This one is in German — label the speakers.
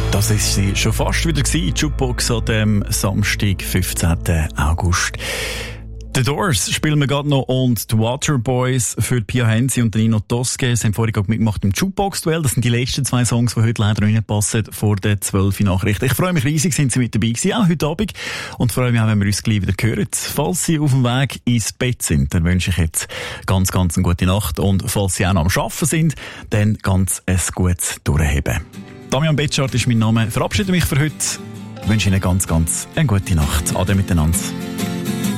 Speaker 1: Das ist sie schon fast wieder gewesen, die Jukebox an dem Samstag, 15. August. The Doors spielen wir gerade noch und die Waterboys für Pia Hensi und Nino Tosche. Sie haben vorhin gerade mitgemacht im Jukebox-Duell. Das sind die letzten 2 Songs, die heute leider nicht passen vor der 12 Nachrichten. Ich freue mich riesig, sind Sie mit dabei gewesen, auch heute Abend. Und freue mich auch, wenn wir uns gleich wieder hören. Falls Sie auf dem Weg ins Bett sind, dann wünsche ich jetzt ganz eine gute Nacht. Und falls Sie auch noch am Arbeiten sind, dann ganz ein gutes Durchheben. Damian Betschart ist mein Name. Ich verabschiede mich für heute. Ich wünsche Ihnen ganz eine gute Nacht. Ade miteinander.